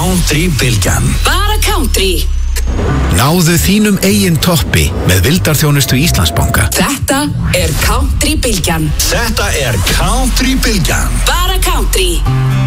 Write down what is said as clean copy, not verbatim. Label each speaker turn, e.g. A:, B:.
A: Country-bylgjan.
B: Bara country.
C: Náðu þínum eigin toppi með vildarþjónustu Íslandsbanka.
B: Þetta er Country-bylgjan.
A: Þetta er Country-bylgjan.
B: Bara country.